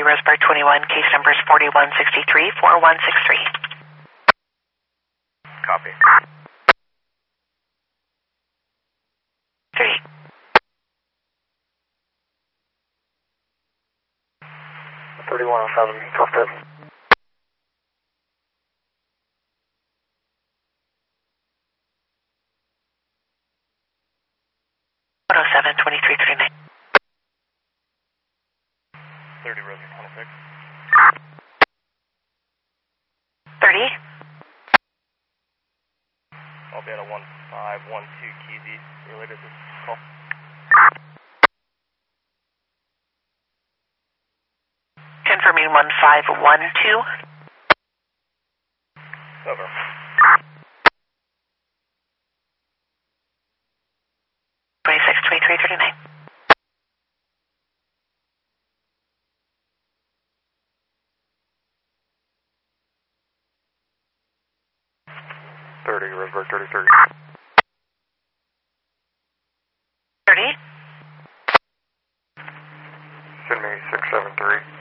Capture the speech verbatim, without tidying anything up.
Roseburg twenty-one, case numbers forty-one sixty-three, forty-one sixty-three. Copy. Three. thirty-one oh seven, Clifton. one oh seven, twenty-three thirty-nine. thirty, Roseburg twenty-six. thirty. I'll be at a one five one two Keezy related to this call. Confirming one five one two. Over. twenty-six, twenty-three thirty-nine. thirty, Roseburg thirty thirty. thirty. Send me six seven three.